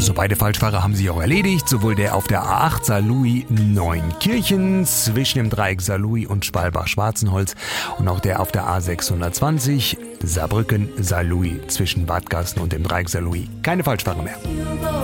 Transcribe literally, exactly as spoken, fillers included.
So, beide Falschfahrer haben sich auch erledigt. Sowohl der auf der A acht Saarlouis-Neunkirchen zwischen dem Dreieck Saarlouis und Spalbach-Schwarzenholz und auch der auf der A sechshundertzwanzig Saarbrücken-Saarlouis zwischen Wadgassen und dem Dreieck Saarlouis. Keine Falschfahrer mehr.